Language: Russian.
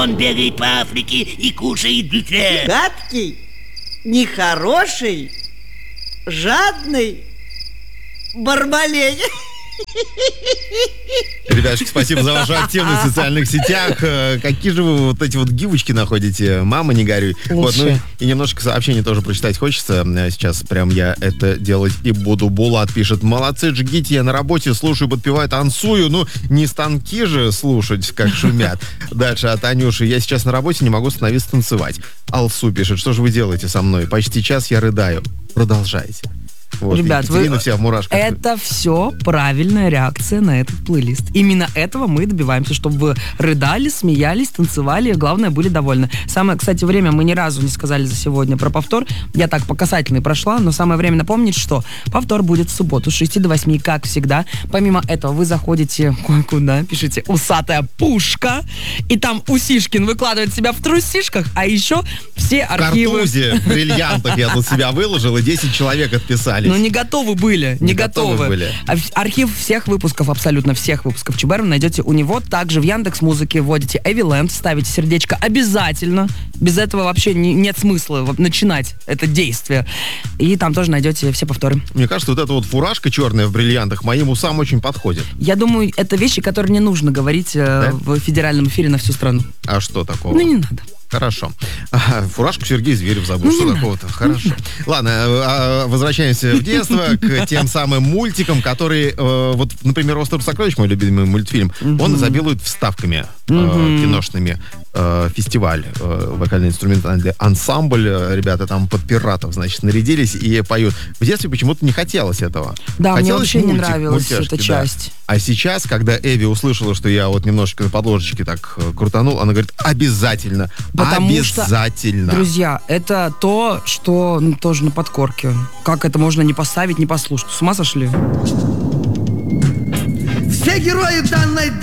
Он бегает по Африке и кушает бюфет. Гадкий, нехороший, жадный Бармалей. Ребятушки, спасибо за вашу активность в социальных сетях. Какие же вы вот эти вот гивочки находите? Мама, не горюй. Вот, ну и немножко сообщений тоже прочитать хочется. Сейчас прям я это делать и буду. Булат пишет: молодцы, жгите, я на работе слушаю, подпеваю, танцую. Ну, не станки же слушать, как шумят. Дальше от Анюши: я сейчас на работе, не могу становиться танцевать. Алсу пишет: что же вы делаете со мной? Почти час я рыдаю. Продолжайте. Вот, ребят, вся в мурашках. Это все правильная реакция на этот плейлист. Именно этого мы добиваемся, чтобы вы рыдали, смеялись, танцевали, и главное, были довольны. Самое, кстати, время мы ни разу не сказали за сегодня про повтор. Я так по касательной прошла, но самое время напомнить, что повтор будет в субботу с 6 до 8, как всегда. Помимо этого, вы заходите куда? Пишите «Усатая пушка», и там Усишкин выкладывает себя в трусишках, а еще все архивы... В картузе бриллиантов я тут себя выложил, и 10 человек отписали. Ну, не готовы были, не готовы. были. Архив всех выпусков, абсолютно всех выпусков ЧБ вы найдете у него. Также в Яндекс.Музыке вводите Эвиленд, ставите сердечко обязательно. Без этого вообще нет смысла начинать это действие. И там тоже найдете все повторы. Мне кажется, вот эта вот фуражка черная в бриллиантах моим усам очень подходит. Я думаю, это вещи, которые не нужно говорить в федеральном эфире на всю страну. А что такого? Ну, не надо. Хорошо. Фуражку Сергей Зверев забыл. Что такого-то? Хорошо. Ладно, возвращаемся в детство к тем самым мультикам, которые, вот, например, «Остров сокровищ», мой любимый мультфильм, он изобилует вставками киношными. Фестиваль, вокально-инструментальный ансамбль, ребята там под пиратов, значит, нарядились и поют. В детстве почему-то не хотелось этого. Да, хотелось мне вообще мультик, не нравилась эта часть. А сейчас, когда Эви услышала, что я вот немножечко на подложечке так крутанул, она говорит: обязательно, обязательно. Что, друзья, это то, что тоже на подкорке. Как это можно не поставить, не послушать? С ума сошли? Все герои данной